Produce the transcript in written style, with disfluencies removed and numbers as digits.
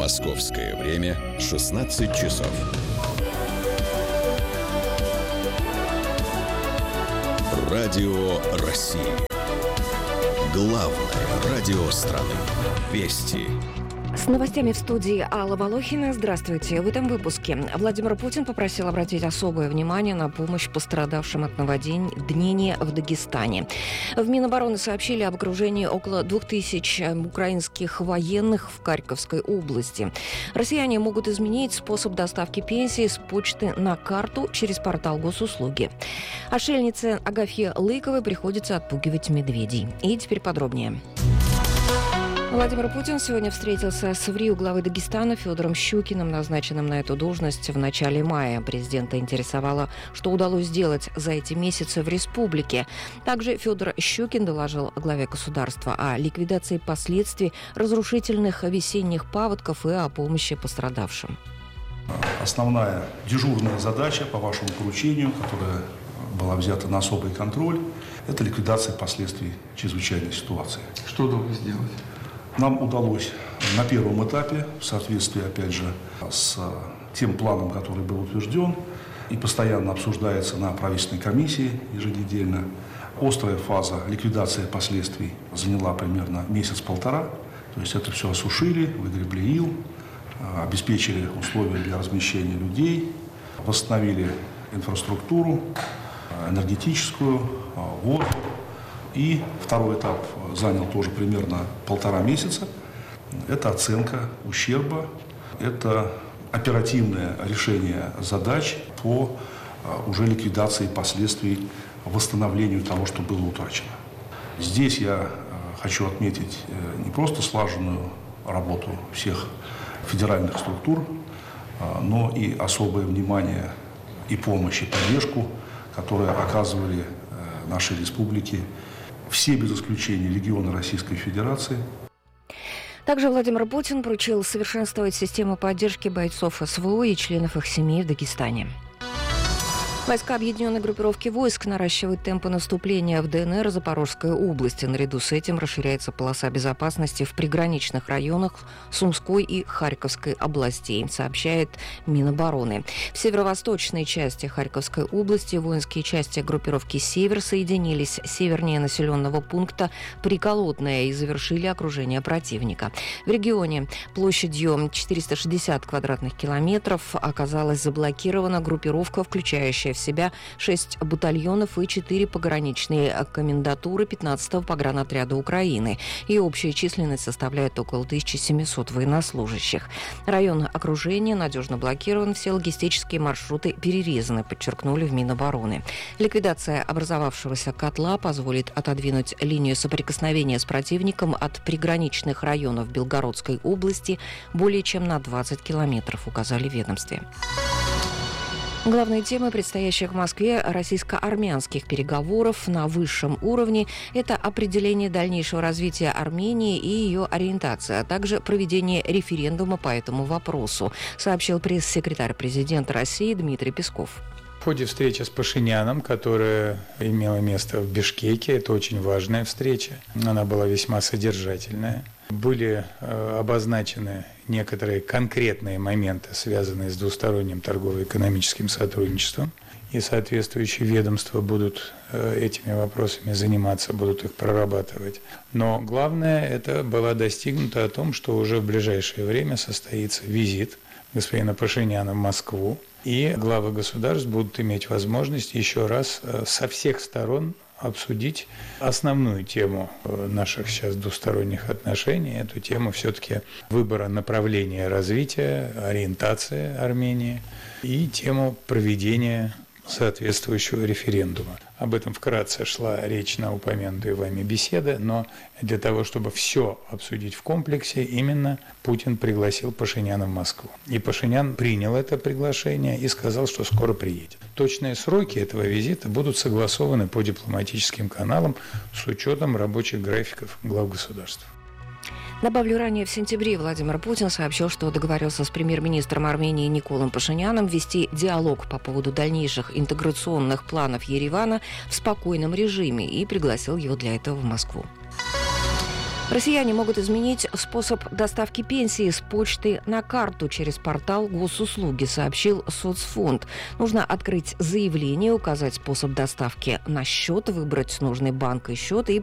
Московское время 16 часов. Радио России. Главное радио страны. Вести. С новостями в студии Алла Волохина. Здравствуйте. В этом выпуске Владимир Путин попросил обратить особое внимание на помощь пострадавшим от наводнения в Дагестане. В Минобороны сообщили об окружении около 2000 украинских военных в Харьковской области. Россияне могут изменить способ доставки пенсии с почты на карту через портал госуслуги. Отшельнице Агафье Лыковой приходится отпугивать медведей. И теперь подробнее. Владимир Путин сегодня встретился с ВРИ главы Дагестана Федором Щукиным, назначенным на эту должность в начале мая. Президента интересовало, что удалось сделать за эти месяцы в республике. Также Федор Щукин доложил главе государства о ликвидации последствий разрушительных весенних паводков и о помощи пострадавшим. Основная дежурная задача по вашему поручению, которая была взята на особый контроль, это ликвидация последствий чрезвычайной ситуации. Что удалось сделать? Нам удалось на первом этапе, в соответствии, опять же, с тем планом, который был утвержден и постоянно обсуждается на правительственной комиссии еженедельно, острая фаза ликвидации последствий заняла примерно месяц-полтора. То есть это все осушили, выгребли ил, обеспечили условия для размещения людей, восстановили инфраструктуру, энергетическую, воду. И второй этап занял тоже примерно 1,5 месяца. Это оценка ущерба, это оперативное решение задач по уже ликвидации последствий, восстановлению того, что было утрачено. Здесь я хочу отметить не просто слаженную работу всех федеральных структур, но и особое внимание и помощь, и поддержку, которые оказывали нашей республике все без исключения регионы Российской Федерации. Также Владимир Путин поручил совершенствовать систему поддержки бойцов СВО и членов их семей в Дагестане. Войска объединенной группировки войск наращивают темпы наступления в ДНР и Запорожской области. Наряду с этим расширяется полоса безопасности в приграничных районах Сумской и Харьковской областей, сообщает Минобороны. В северо-восточной части Харьковской области воинские части группировки «Север» соединились севернее населенного пункта Приколотное и завершили окружение противника. В регионе площадью 460 квадратных километров оказалась заблокирована группировка, включающая в себя 6 батальонов и 4 пограничные комендатуры 15-го погранотряда Украины. Ее общая численность составляет около 1700 военнослужащих. Район окружения надежно блокирован, все логистические маршруты перерезаны, подчеркнули в Минобороны. Ликвидация образовавшегося котла позволит отодвинуть линию соприкосновения с противником от приграничных районов Белгородской области более чем на 20 километров, указали в ведомстве. Главные темы предстоящих в Москве российско-армянских переговоров на высшем уровне – это определение дальнейшего развития Армении и ее ориентация, а также проведение референдума по этому вопросу, сообщил пресс-секретарь президента России Дмитрий Песков. В ходе встречи с Пашиняном, которая имела место в Бишкеке, это очень важная встреча, она была весьма содержательная. Были обозначены некоторые конкретные моменты, связанные с двусторонним торгово-экономическим сотрудничеством, и соответствующие ведомства будут этими вопросами заниматься, будут их прорабатывать. Но главное, это было достигнуто о том, что уже в ближайшее время состоится визит господина Пашиняна в Москву, и главы государств будут иметь возможность еще раз со всех сторон обсудить основную тему наших сейчас двусторонних отношений, эту тему все-таки выбора направления развития, ориентации Армении и тему проведения соответствующего референдума. Об этом вкратце шла речь на упомянутой вами беседе, но для того, чтобы все обсудить в комплексе, именно Путин пригласил Пашиняна в Москву. И Пашинян принял это приглашение и сказал, что скоро приедет. Точные сроки этого визита будут согласованы по дипломатическим каналам с учетом рабочих графиков глав государств. Добавлю, ранее в сентябре Владимир Путин сообщил, что договорился с премьер-министром Армении Николом Пашиняном вести диалог по поводу дальнейших интеграционных планов Еревана в спокойном режиме и пригласил его для этого в Москву. Россияне могут изменить способ доставки пенсии с почты на карту через портал Госуслуги, сообщил Соцфонд. Нужно открыть заявление, указать способ доставки на счет, выбрать нужный банк и счет и